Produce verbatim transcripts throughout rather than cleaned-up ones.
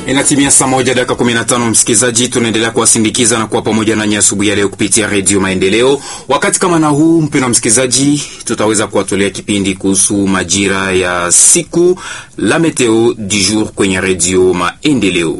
Inatimia saa moja dakika kumi na tano, msikizaji, tunaendelea kuwasindikiza na kuwa pamoja nanyi asubuhi ya leo kupitia Radio Maendeleo. Wakati kama na huu, mpendwa msikizaji, tutaweza kuwatolea kipindi kuhusu majira ya siku, la météo du jour kwenye Radio Maendeleo.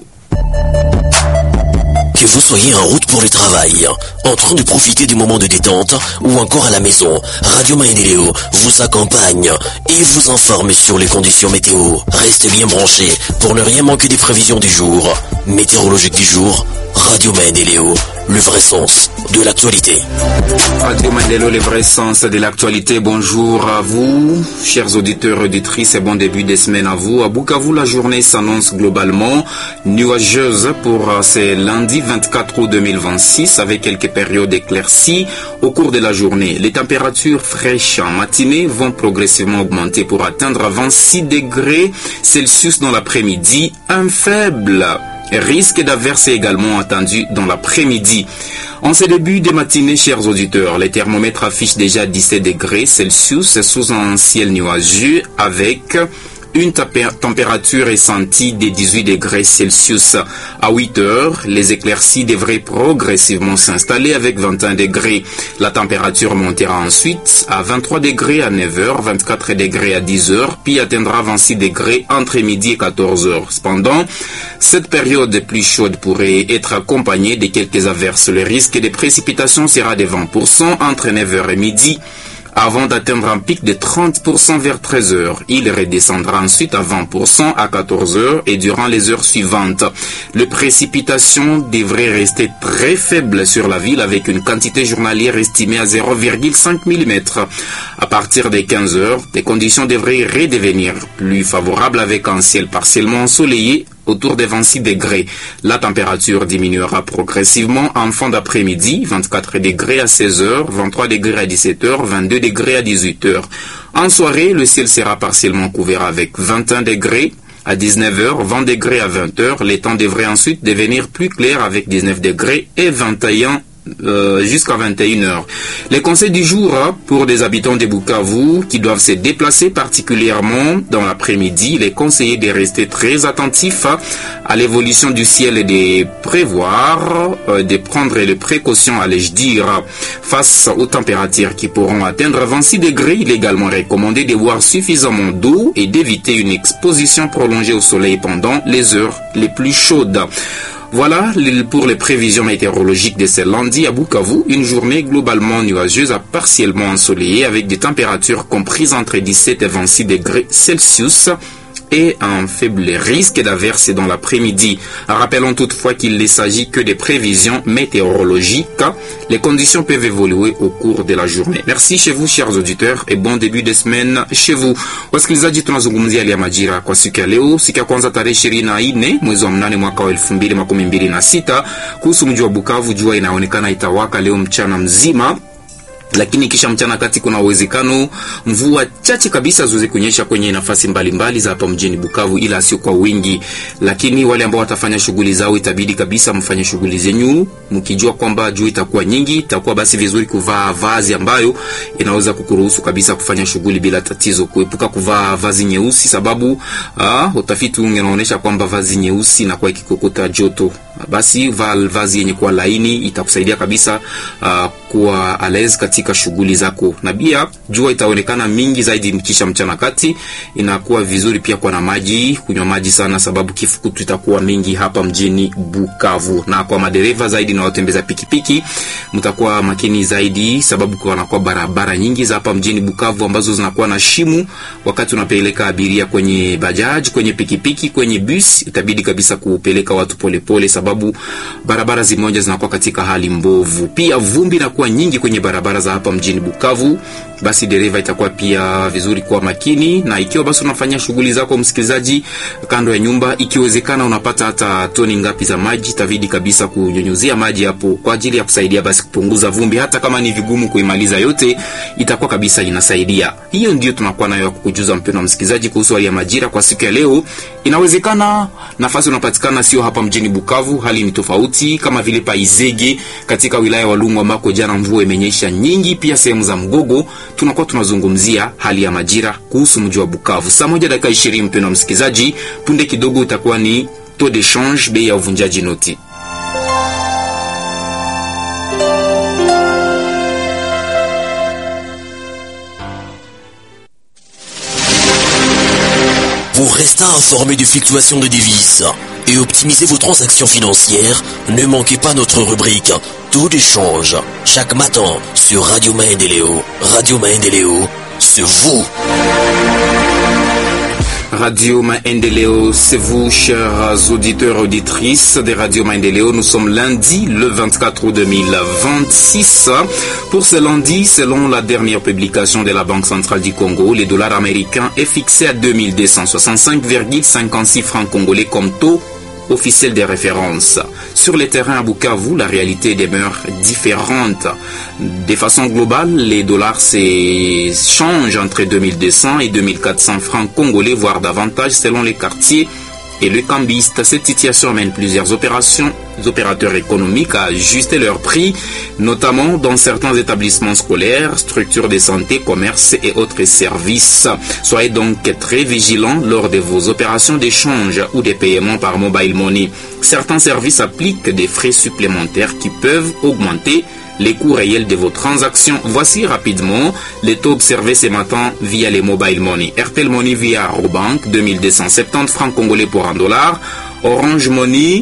Que vous soyez en route pour le travail, en train de profiter du moment de détente ou encore à la maison, Radio Maendeleo vous accompagne et vous informe sur les conditions météo. Restez bien branchés pour ne rien manquer des prévisions du jour. Météorologique du jour, Radio Maendeleo, le vrai sens de l'actualité. Radio Maendeleo, le vrai sens de l'actualité. Bonjour à vous, chers auditeurs et auditrices, et bon début de semaine à vous. À Bukavu, la journée s'annonce globalement nuageuse pour ce lundi vingt-quatre août deux mille vingt-six, avec quelques périodes éclaircies au cours de la journée. Les températures fraîches en matinée vont progressivement augmenter pour atteindre vingt-six degrés Celsius dans l'après-midi. Un faible risque d'averse également attendu dans l'après-midi. En ce début de matinée, chers auditeurs, les thermomètres affichent déjà dix-sept degrés Celsius sous un ciel nuageux avec une température ressentie de dix-huit degrés Celsius. À huit heures, les éclaircies devraient progressivement s'installer avec vingt et un degrés. La température montera ensuite à vingt-trois degrés à neuf heures, vingt-quatre degrés à dix heures, puis atteindra vingt-six degrés entre midi et quatorze heures. Cependant, cette période plus chaude pourrait être accompagnée de quelques averses. Le risque de précipitation sera de vingt pour cent entre neuf heures et midi, avant d'atteindre un pic de trente pour cent vers treize heures. Il redescendra ensuite à vingt pour cent à quatorze heures et durant les heures suivantes. Les précipitations devraient rester très faibles sur la ville avec une quantité journalière estimée à zéro virgule cinq millimètres. À partir des quinze heures, les conditions devraient redevenir plus favorables avec un ciel partiellement ensoleillé autour des vingt-six degrés. La température diminuera progressivement en fin d'après-midi, vingt-quatre degrés à seize heures, vingt-trois degrés à dix-sept heures, vingt-deux degrés à dix-huit heures. En soirée, le ciel sera partiellement couvert avec vingt et un degrés à dix-neuf heures, vingt degrés à vingt heures. Les temps devraient ensuite devenir plus clairs avec dix-neuf degrés et vingt et un Euh, jusqu'à vingt et une heures. Les conseils du jour hein, pour des habitants de Bukavu qui doivent se déplacer particulièrement dans l'après-midi, les conseillers de rester très attentifs hein, à l'évolution du ciel et de prévoir, euh, de prendre les précautions, allais-je dire, face aux températures qui pourront atteindre vingt-six degrés. Il est également recommandé de boire suffisamment d'eau et d'éviter une exposition prolongée au soleil pendant les heures les plus chaudes. Voilà pour les prévisions météorologiques de ce lundi à Bukavu. Une journée globalement nuageuse à partiellement ensoleillée avec des températures comprises entre dix-sept et vingt-six degrés Celsius et un faible risque d'averse dans l'après-midi. Rappelons toutefois qu'il ne s'agit que des prévisions météorologiques. Les conditions peuvent évoluer au cours de la journée. Merci chez vous, chers auditeurs, et bon début de semaine chez vous. Wasikilizaji, tunazungumzia hali ya majira kwa siku ya leo, siku ya kwanza tarehe ishirini na nne mwezi wa mnane mwaka wa elfu mbili makumi mbili na sita. Kuhusu mji wa Bukavu, jua inaonekana itawaka leo mchana mzima, lakini kisha mchana kati kuna uwezekano mvua chache kabisa ziweze kunyesha kwenye nafasi mbalimbali za hapa mjini Bukavu, ila sio kwa wingi. Lakini wale ambao watafanya shughuli zao itabidi kabisa mfanye shughuli zenyu mkijua kwamba jua itakuwa nyingi. Itakuwa basi vizuri kuvaa vazi ambayo inaweza kukuruhusu kabisa kufanya shughuli bila tatizo. Kuepuka kuvaa vazi nyeusi, sababu ah, utafiti unaonyesha kwamba vazi nyeusi na kwa ikikokota joto. Basi vaa vazi yenye kuwa laini, itakusaidia kabisa uh, kuwa alez katika shughuli zako. Na pia jua itaonekana mingi zaidi mkisha mchana kati. Inakuwa vizuri pia kwa na maji, kunywa maji sana, sababu kifukutu itakuwa mingi hapa mjini Bukavu. Na kwa madereva zaidi na watembeza pikipiki, mtakuwa makini zaidi, sababu kuna kwa barabara nyingi za hapa mjini Bukavu ambazo zinakuwa na shimu. Wakati unapeleka abiria kwenye bajaji, kwenye pikipiki, kwenye bus, itabidi kabisa kupeleka watu pole pole, sababu barabara zimoja zinakuwa katika hali mbovu. Pia vumbi inakuwa nyingi kwenye barabara za hapa mjini Bukavu. Basi dereva itakuwa pia vizuri kuwa makini. Na ikiwa basi unafanya shughuli zako, msikilizaji, kando ya nyumba, ikiwezekana unapata hata toni ngapi za maji, itabidi kabisa kunyunyuzia maji hapo kwa ajili ya kusaidia basi kupunguza vumbi. Hata kama ni vigumu kuimaliza yote, itakuwa kabisa inasaidia. Hiyo ndio tunakuwa nayo ya kukujuza mpendwa msikilizaji kuhusu hali ya majira kwa siku ya leo. Inawezekana nafasi unapatikana sio hapa mjini Bukavu, hali ni tofauti, kama vile pa Izege katika wilaya wa Walungu ambako jana mvua imenyesha nyingi, pia sehemu za Mgogo. Tunakuwa tunazungumzia hali ya majira kuhusu mji wa Bukavu. Saa moja dakika ishirini mpendwa msikilizaji, punde kidogo itakuwa ni taux d'échange, bei ya uvunjaji noti. Pour rester informé des fluctuations de devises et optimiser vos transactions financières, ne manquez pas notre rubrique Taux d'échange chaque matin sur Radio Maendeleo. Radio Maendeleo, c'est vous. Radio Maendeleo, c'est vous, chers auditeurs et auditrices de Radio Maendeleo. Nous sommes lundi, le vingt-quatre août deux mille vingt-six. Pour ce lundi, selon la dernière publication de la Banque centrale du Congo, le dollar américain est fixé à deux mille deux cent soixante-cinq virgule cinquante-six francs congolais comme taux officiel de référence. Sur le terrain à Bukavu, la réalité demeure différente. De façon globale, les dollars s'échangent entre deux mille deux cents et deux mille quatre cents francs congolais, voire davantage selon les quartiers et le cambiste. Cette situation amène plusieurs opérations, opérateurs économiques à ajuster leurs prix, notamment dans certains établissements scolaires, structures de santé, commerces et autres services. Soyez donc très vigilants lors de vos opérations d'échange ou de paiement par mobile money. Certains services appliquent des frais supplémentaires qui peuvent augmenter les coûts réels de vos transactions. Voici rapidement les taux observés ce matin via les mobile money. Airtel Money via Robank, deux mille deux cent soixante-dix francs congolais pour un dollar. Orange Money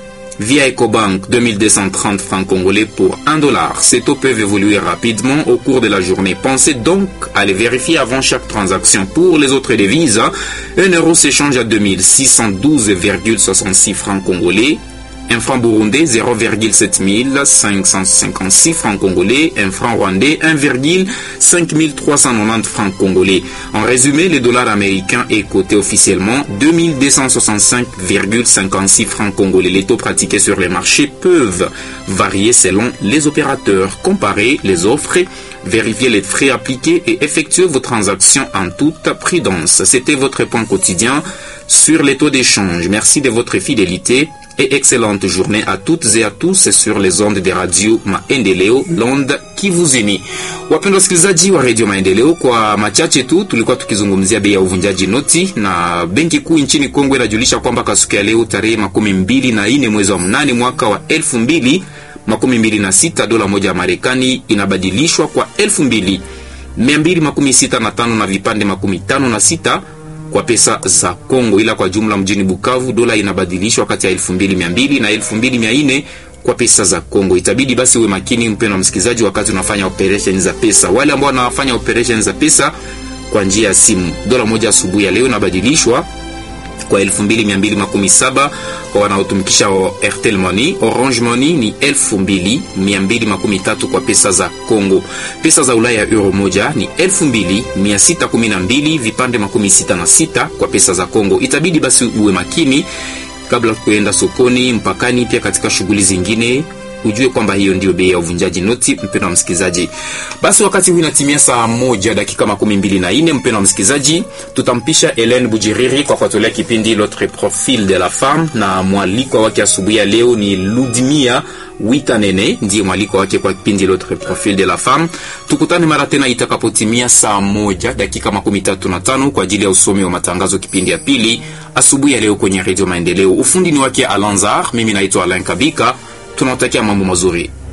via Ecobank, deux mille deux cent trente francs congolais pour un dollar. Ces taux peuvent évoluer rapidement au cours de la journée. Pensez donc à les vérifier avant chaque transaction. Pour les autres devises, un euro s'échange à deux mille six cent douze virgule soixante-six francs congolais. Un franc burundais, zéro virgule sept mille cinq cent cinquante-six francs congolais. Un franc rwandais, un virgule cinq mille trois cent quatre-vingt-dix francs congolais. En résumé, le dollar américain est coté officiellement deux mille deux cent soixante-cinq virgule cinquante-six francs congolais. Les taux pratiqués sur les marchés peuvent varier selon les opérateurs. Comparez les offres, vérifiez les frais appliqués et effectuez vos transactions en toute prudence. C'était votre point quotidien sur les taux d'échange. Merci de votre fidélité et excellente journée à toutes et à tous sur les ondes de Radio Maendeleo, l'onde Kivu Zini. Wapendwa wasikilizaji wa Radio Maendeleo, kwa machache tu tulikuwa tukizungumzia bei ya uvunjaji noti, na benki kuu nchini Kongo inajulisha kwamba kasuku ya leo tarehe makumi mbili na nne mwezi wa mnane mwaka wa elfu mbili makumi mbili na sita, dola moja ya Marekani inabadilishwa kwa elfu mbili mia mbili makumi sita na tano na vipande makumi tano na sita kwa pesa za Kongo. Ila kwa jumla mjini Bukavu dola inabadilishwa kati ya elfu mbili mia mbili na elfu mbili mia nne kwa pesa za Kongo. Itabidi basi uwe makini mpendwa msikilizaji wakati unafanya operation za pesa. Wale ambao wanafanya operation za pesa kwa njia ya simu, dola moja asubuhi ya leo inabadilishwa kwa elfu mbili mia mbili makumi saba kwa wanaotumikisha Airtel Money. Orange Money ni elfu mbili mia mbili makumi tatu kwa pesa za Kongo. Pesa za Ulaya euro moja ni elfu mbili mia sita kumi na mbili vipande makumi sita na sita kwa pesa za Kongo. Itabidi basi uwe makini kabla kuenda sokoni, mpakani, pia katika shughuli zingine, ujue kwamba hiyo ndio bei ya uvunjaji noti mpendwa msikizaji. Basi wakati huu inatimia saa moja dakika makumi mbili na nne mpendwa msikizaji, tutampisha Hélène Bujiriri kwa kutuletea kipindi L'autre profil de la femme, na mwaliko wake asubuhi ya leo ni Ludmia Witanene, ndiye mwaliko wake kwa kipindi L'autre profil de la femme. Tukutane mara tena itakapotimia saa moja dakika makumi tatu na tano kwa ajili ya usomi wa matangazo kipindi ya pili asubuhi ya leo kwenye Radio Maendeleo. Ufundi ni wake Alanzar, mimi naitwa Alain Kabika. Tunawatakia mambo mazuri.